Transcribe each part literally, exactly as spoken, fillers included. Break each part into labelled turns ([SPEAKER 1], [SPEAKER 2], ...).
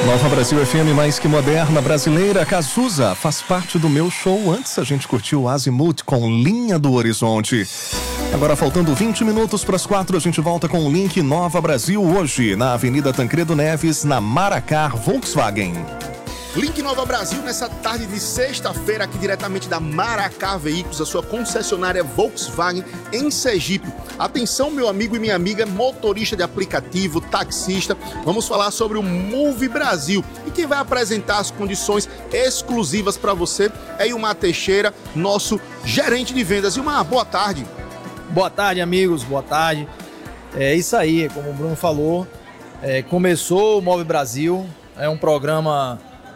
[SPEAKER 1] Nova Brasil F M, mais que moderna, brasileira. Cazuza faz parte do meu show. Antes a gente curtiu o Azimuth com Linha do Horizonte. Agora, faltando vinte minutos para as quatro, a gente volta com o Link Nova Brasil hoje, na Avenida Tancredo Neves, na Maracar Volkswagen.
[SPEAKER 2] Link Nova Brasil nessa tarde de sexta-feira, aqui diretamente da Maracar Veículos, a sua concessionária Volkswagen em Sergipe. Atenção, meu amigo e minha amiga, motorista de aplicativo, taxista, vamos falar sobre o Move Brasil. E quem vai apresentar as condições exclusivas para você é Ilmar Teixeira, nosso gerente de vendas. Ilmar, boa tarde.
[SPEAKER 3] Boa tarde, amigos, boa tarde. É isso aí, como o Bruno falou, é, começou o Move Brasil, é um programa...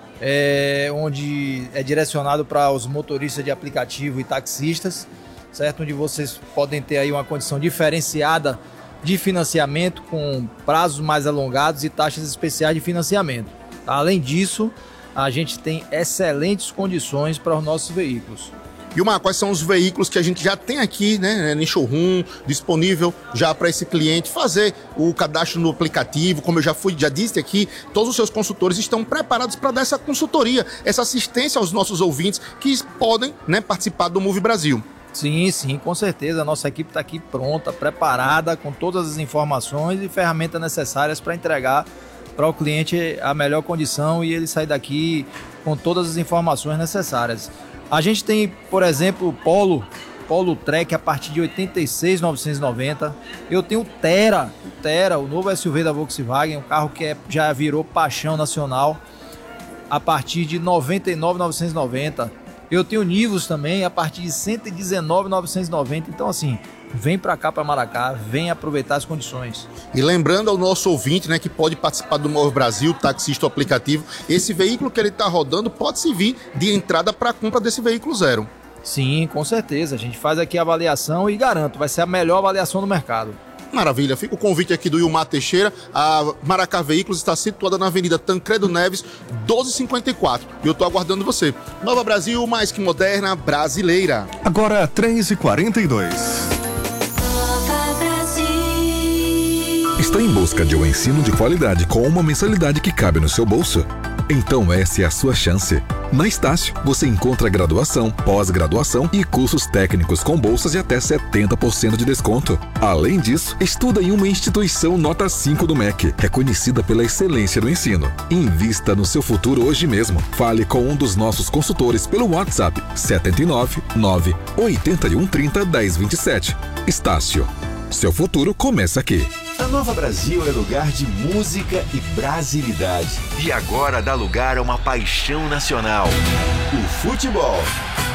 [SPEAKER 3] É, onde é direcionado para os motoristas de aplicativo e taxistas, certo? Onde vocês podem ter aí uma condição diferenciada de financiamento com prazos mais alongados e taxas especiais de financiamento. Além disso, a gente tem excelentes condições para os nossos veículos.
[SPEAKER 2] Ilmar, quais são os veículos que a gente já tem aqui, né, no showroom, disponível já para esse cliente fazer o cadastro no aplicativo? Como eu já fui, já disse aqui, todos os seus consultores estão preparados para dar essa consultoria, essa assistência aos nossos ouvintes que podem, né, participar do Move Brasil.
[SPEAKER 3] Sim, sim, com certeza. A nossa equipe está aqui pronta, preparada, com todas as informações e ferramentas necessárias para entregar para o cliente a melhor condição e ele sair daqui com todas as informações necessárias. A gente tem, por exemplo, o Polo, Polo Trek a partir de oitenta e seis mil novecentos e noventa. Eu tenho o Tera, o Tera, o novo S U V da Volkswagen, um carro que é, já virou paixão nacional, a partir de noventa e nove mil novecentos e noventa. Eu tenho o Nivus também, a partir de cento e dezenove mil novecentos e noventa. Então, assim, vem para cá, para Maracá, vem aproveitar as condições.
[SPEAKER 2] E lembrando ao nosso ouvinte, né, que pode participar do Move Brasil, taxista ou aplicativo, esse veículo que ele está rodando pode servir de entrada para a compra desse veículo zero.
[SPEAKER 3] Sim, com certeza. A gente faz aqui a avaliação e garanto, vai ser a melhor avaliação do mercado.
[SPEAKER 2] Maravilha, fica o convite aqui do Ilmar Teixeira. A Maracar Veículos está situada na Avenida Tancredo Neves, doze cinquenta e quatro. E eu estou aguardando você. Nova Brasil, mais que moderna, brasileira.
[SPEAKER 1] Agora, três e quarenta e dois.
[SPEAKER 4] Está em busca de um ensino de qualidade com uma mensalidade que cabe no seu bolso? Então essa é a sua chance. Na Estácio, você encontra graduação, pós-graduação e cursos técnicos com bolsas de até setenta por cento de desconto. Além disso, estuda em uma instituição nota cinco do M E C, reconhecida pela excelência no ensino. Invista no seu futuro hoje mesmo. Fale com um dos nossos consultores pelo WhatsApp sete nove nove oito um três zero um zero dois sete. Estácio. Seu futuro começa aqui.
[SPEAKER 5] A Nova Brasil é lugar de música e brasilidade. E agora dá lugar a uma paixão nacional: o futebol.